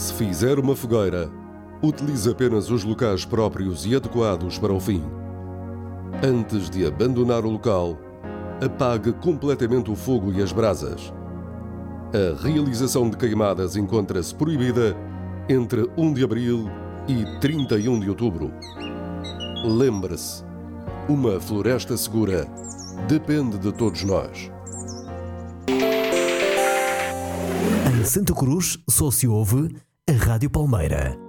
Se fizer uma fogueira, utilize apenas os locais próprios e adequados para o fim. Antes de abandonar o local, apague completamente o fogo e as brasas. A realização de queimadas encontra-se proibida entre 1 de abril e 31 de outubro. Lembre-se, uma floresta segura depende de todos nós. Em Santa Cruz só se ouve a Rádio Palmeira.